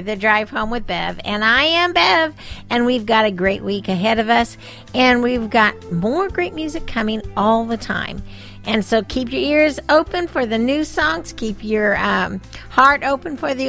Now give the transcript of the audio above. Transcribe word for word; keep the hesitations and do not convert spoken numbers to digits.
The Drive Home with Bev. And I am Bev, and we've got a great week ahead of us, and we've got more great music coming all the time. And so keep your ears open for the new songs. Keep your um, heart open for the